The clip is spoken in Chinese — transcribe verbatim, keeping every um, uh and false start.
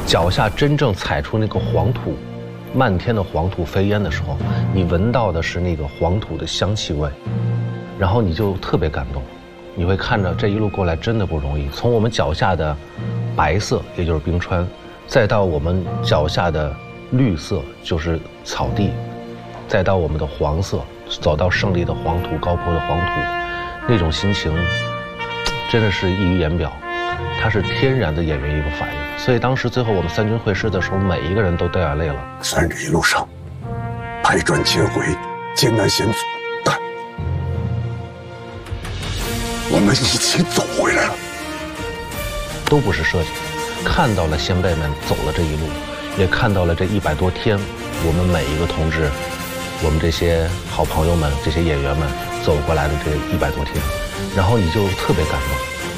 脚下真正踩出那个黄土，漫天的黄土飞烟的时候，你闻到的是那个黄土的香气味，然后你就特别感动。你会看着这一路过来真的不容易，从我们脚下的白色，也就是冰川，再到我们脚下的绿色，就是草地，再到我们的黄色，走到胜利的黄土，高坡的黄土，那种心情真的是溢于言表，它是天然的演员一个反应。所以当时最后我们三军会师的时候，每一个人都掉眼泪了。 虽然这一路上百转千回，艰难险阻，但我们一起走回来了。 都不是设计的，看到了先辈们走了这一路，也看到了这一百多天，我们每一个同志，我们这些好朋友们，这些演员们走过来的这一百多天，然后你就特别感动。